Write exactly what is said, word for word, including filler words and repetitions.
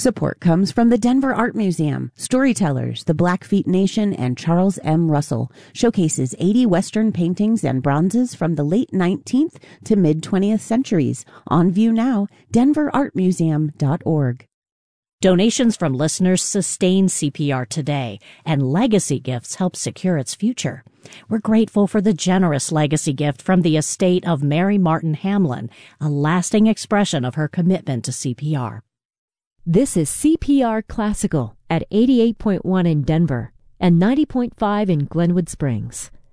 Support comes from the Denver Art Museum, Storytellers, the Blackfeet Nation, and Charles M. Russell showcases eighty Western paintings and bronzes from the late nineteenth to mid-twentieth centuries. On view now, denver art museum dot org. Donations from listeners sustain C P R today, and legacy gifts help secure its future. We're grateful for the generous legacy gift from the estate of Mary Martin Hamlin, a lasting expression of her commitment to C P R. This is C P R Classical at eighty-eight point one in Denver and ninety point five in Glenwood Springs.